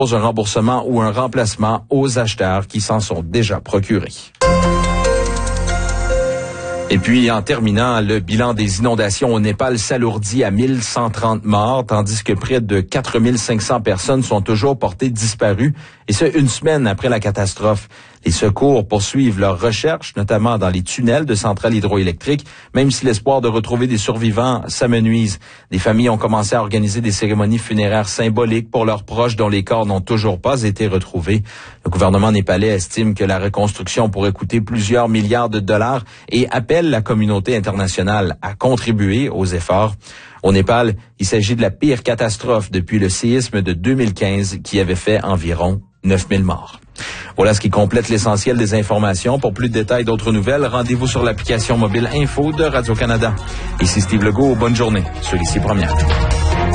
un remboursement ou un remplacement aux acheteurs qui s'en sont déjà procurés. Et puis, en terminant, le bilan des inondations au Népal s'alourdit à 1130 morts, tandis que près de 4500 personnes sont toujours portées disparues, et ce, une semaine après la catastrophe. Les secours poursuivent leurs recherches, notamment dans les tunnels de centrales hydroélectriques, même si l'espoir de retrouver des survivants s'amenuise. Des familles ont commencé à organiser des cérémonies funéraires symboliques pour leurs proches dont les corps n'ont toujours pas été retrouvés. Le gouvernement népalais estime que la reconstruction pourrait coûter plusieurs milliards de dollars et appelle la communauté internationale à contribuer aux efforts. Au Népal, il s'agit de la pire catastrophe depuis le séisme de 2015 qui avait fait environ 9000 morts. Voilà ce qui complète l'essentiel des informations. Pour plus de détails, d'autres nouvelles, rendez-vous sur l'application mobile Info de Radio-Canada. Ici Steve Legault, bonne journée sur Ici Première.